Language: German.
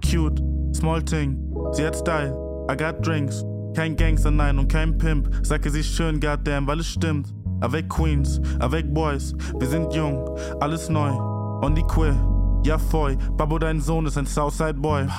cute, small thing, sie hat Style, I got drinks. Kein Gangster, nein und kein Pimp. Sage sie ist schön, goddamn, weil es stimmt. Avec Queens, avec Boys, wir sind jung, alles neu. On die Queer, ja voll. Babo, dein Sohn ist ein Southside Boy.